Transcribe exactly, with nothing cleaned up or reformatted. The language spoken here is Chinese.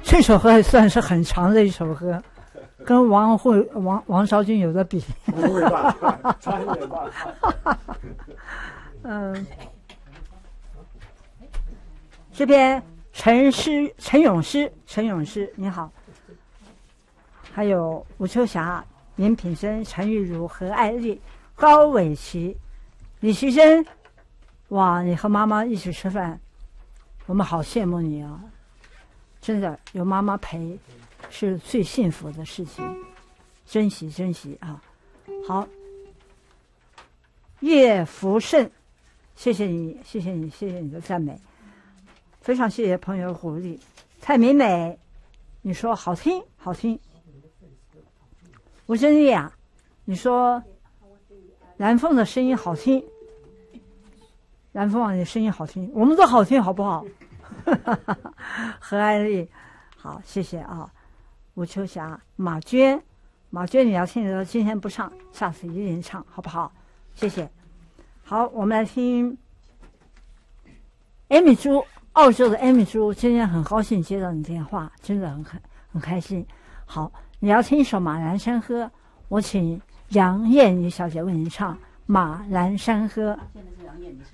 这首歌也算是很长的一首歌，跟王慧王王昭君有的比。 不会吧？差一点吧。 嗯，这边陈诗陈咏诗陈咏诗你好，还有吴秋霞、严品生、陈玉茹、何爱丽、高伟琪、李徐珍。哇，你和妈妈一起吃饭，我们好羡慕你啊！真的有妈妈陪是最幸福的事情，珍惜珍惜啊！好，叶福胜，谢谢你，谢谢你，谢谢你的赞美，非常谢谢朋友的鼓励。蔡明美，你说好听好听。吴珍丽啊，你说蓝凤的声音好听。蓝凤啊，你声音好听，我们都好听，好不好？何爱丽，好，谢谢啊。吴秋霞、马娟，马娟，你要听的今天不唱，下次一定唱，好不好？谢谢。好，我们来听艾米猪，澳洲的艾米猪，今天很高兴接到你电话，真的很很很开心。好，你要听一首《马栏山歌》，我请杨燕妮小姐为您唱《马栏山歌》。